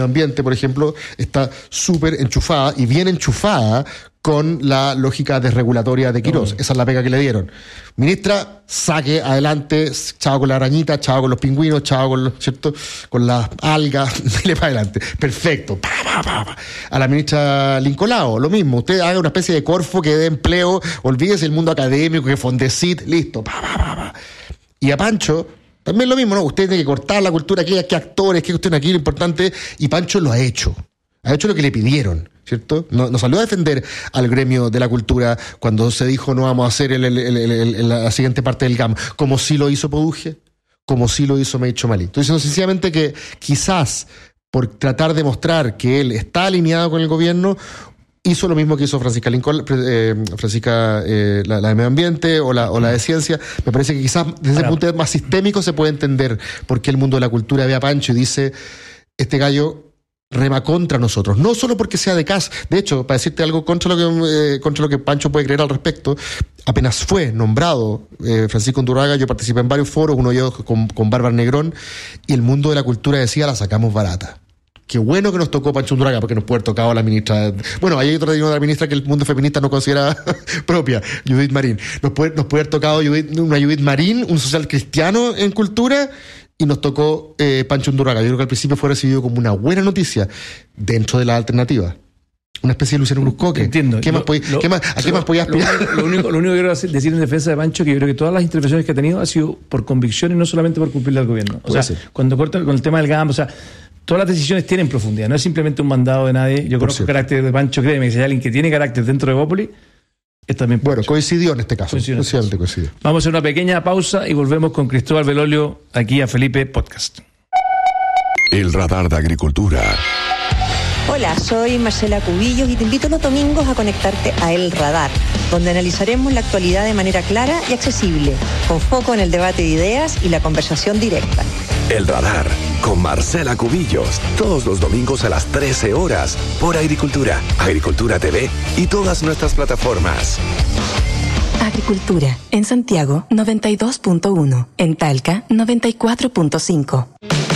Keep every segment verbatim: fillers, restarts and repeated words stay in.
medio ambiente, por ejemplo, está súper enchufada y bien enchufada con la lógica desregulatoria de Quirós. Esa es la pega que le dieron. Ministra, saque adelante, chao con la arañita, chao con los pingüinos, chao con los, ¿cierto? Con las algas, dile para adelante. Perfecto. Pa, pa, pa, pa. A la ministra Lincolao, lo mismo. Usted haga una especie de Corfo que dé empleo, olvídese el mundo académico, que Fondesit, listo. Pa, pa, pa, pa. Y a Pancho, también lo mismo, ¿no? Usted tiene que cortar la cultura, qué, qué actores, qué cuestión aquí, lo importante, y Pancho lo ha hecho. Ha hecho lo que le pidieron, ¿cierto? No, nos salió a defender al gremio de la cultura cuando se dijo no vamos a hacer el, el, el, el, el, la siguiente parte del G A M, como sí lo hizo Poduje, como sí lo hizo Meicho Malí. Estoy diciendo sencillamente que quizás por tratar de mostrar que él está alineado con el gobierno, hizo lo mismo que hizo Francisca Lincoln, eh, Francisca, eh, la, la de Medio Ambiente o la, o la de Ciencia. Me parece que quizás desde ese punto de vista más sistémico se puede entender por qué el mundo de la cultura ve a Pancho y dice, este gallo rema contra nosotros, no solo porque sea de C A S. De hecho, para decirte algo contra lo que eh, contra lo que Pancho puede creer al respecto, apenas fue nombrado eh, Francisco Undurraga, yo participé en varios foros, uno yo con, con Bárbara Negrón, y el mundo de la cultura decía, la sacamos barata. Qué bueno que nos tocó Pancho Undurraga, porque nos puede haber tocado a la ministra. Bueno, hay otra de la ministra que el mundo feminista no considera propia, Judith Marín. Nos puede, nos puede haber tocado Judith, una Judith Marín, un social cristiano en cultura, y nos tocó eh, Pancho Undurraga. Yo creo que al principio fue recibido como una buena noticia dentro de la alternativa. Una especie de Luciano Cruzcoque. Entiendo. ¿Qué lo, más podía, lo, ¿qué más, ¿A qué más podía aspirar? Lo, lo, único, lo único que quiero decir en defensa de Pancho, que yo creo que todas las intervenciones que ha tenido ha sido por convicción y no solamente por cumplirle al gobierno. O sea, ser. cuando corta con el tema del G A M, o sea, todas las decisiones tienen profundidad, no es simplemente un mandado de nadie. Yo por conozco cierto. el carácter de Pancho, créeme, que si hay alguien que tiene carácter dentro de Bópoli, es también Pancho. Bueno, coincidió en este caso. Coincidió en este caso. Coincidió. Vamos a hacer una pequeña pausa y volvemos con Cristóbal Belolio aquí a Felipe Podcast. El radar de agricultura. Hola, soy Marcela Cubillos y te invito los domingos a conectarte a El Radar, donde analizaremos la actualidad de manera clara y accesible, con foco en el debate de ideas y la conversación directa. El Radar, con Marcela Cubillos, todos los domingos a las trece horas, por Agricultura, Agricultura T V y todas nuestras plataformas. Agricultura, en Santiago noventa y dos punto uno, en Talca noventa y cuatro punto cinco.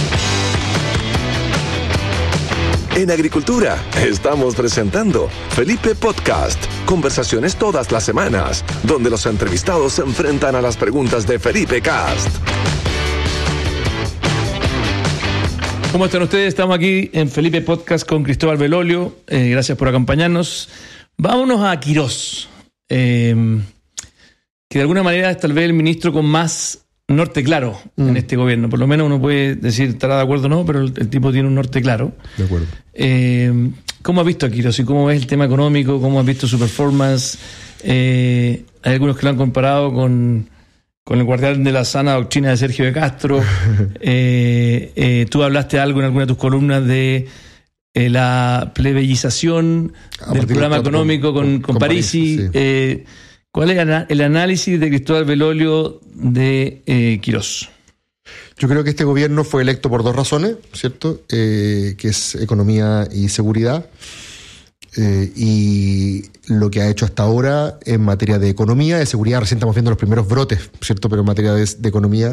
En Agricultura estamos presentando Felipe Podcast, conversaciones todas las semanas, donde los entrevistados se enfrentan a las preguntas de Felipe Cast. ¿Cómo están ustedes? Estamos aquí en Felipe Podcast con Cristóbal Belolio. Eh, gracias por acompañarnos. Vámonos a Quirós, eh, que de alguna manera es tal vez el ministro con más norte claro mm. en este gobierno. Por lo menos uno puede decir estará de acuerdo o no, pero el, el tipo tiene un norte claro. De acuerdo. Eh, ¿Cómo has visto a Quirós y cómo ves el tema económico? ¿Cómo has visto su performance? Eh, hay algunos que lo han comparado con, con el guardián de la sana doctrina de Sergio de Castro. eh, eh, tú hablaste algo en alguna de tus columnas de eh, la plebeyización a del programa económico con, con, con, con Parisi. Parisi sí. eh, ¿Cuál es el análisis de Cristóbal Belolio de eh, Quirós? Yo creo que este gobierno fue electo por dos razones, ¿cierto? Eh, que es economía y seguridad. Eh, y lo que ha hecho hasta ahora en materia de economía, de seguridad, recién estamos viendo los primeros brotes, ¿cierto? Pero en materia de, de economía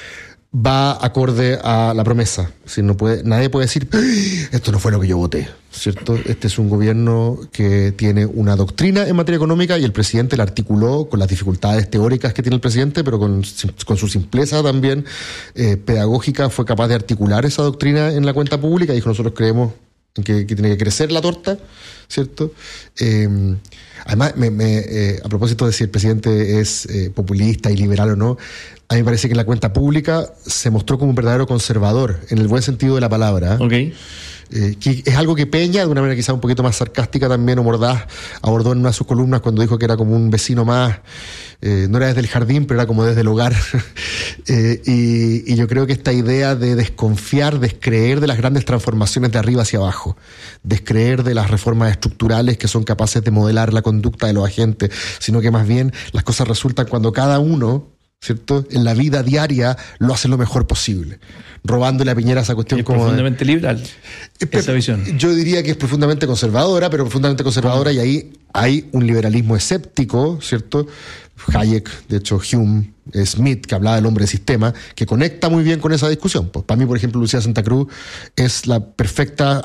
va acorde a la promesa. Si no puede, nadie puede decir, esto no fue lo que yo voté, ¿cierto? Este es un gobierno que tiene una doctrina en materia económica y el presidente la articuló con las dificultades teóricas que tiene el presidente, pero con, con su simpleza también eh, pedagógica fue capaz de articular esa doctrina en la cuenta pública. Dijo, nosotros creemos que, que tiene que crecer la torta, ¿cierto? Eh, además, me, me, eh, a propósito de si el presidente es eh, populista y liberal o no, a mí me parece que en la cuenta pública se mostró como un verdadero conservador, en el buen sentido de la palabra. Okay. Eh, que es algo que Peña, de una manera quizá un poquito más sarcástica también, o mordaz, abordó en una de sus columnas cuando dijo que era como un vecino más, eh, no era desde el jardín, pero era como desde el hogar. eh, y, y yo creo que esta idea de desconfiar, descreer de las grandes transformaciones de arriba hacia abajo, descreer de las reformas estructurales que son capaces de modelar la conducta de los agentes, sino que más bien las cosas resultan cuando cada uno, ¿cierto?, en la vida diaria lo hace lo mejor posible, robándole a Piñera esa cuestión es como profundamente de, liberal esa visión. Yo diría que es profundamente conservadora, pero profundamente conservadora, y ahí hay un liberalismo escéptico, ¿cierto? Hayek, de hecho Hume, Smith, que hablaba del hombre de sistema, que conecta muy bien con esa discusión. Pues para mí, por ejemplo, Lucía Santa Cruz es la perfecta